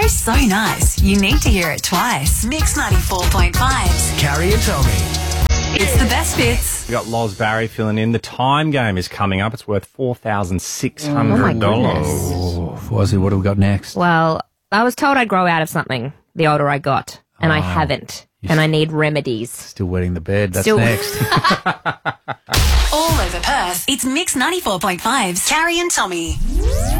so nice, you need to hear it twice. Mix 94.5's Carrie and Tommy. It's the best bits. We got Loz Barry filling in. The Time Game is coming up. It's worth $4,600. Oh, Fozzie, what do we got next? Well, I was told I'd grow out of something the older I got, and I haven't. And I need remedies. Still wetting the bed. That's Still- next. All over Perth, it's Mix 94.5's Carrie and Tommy.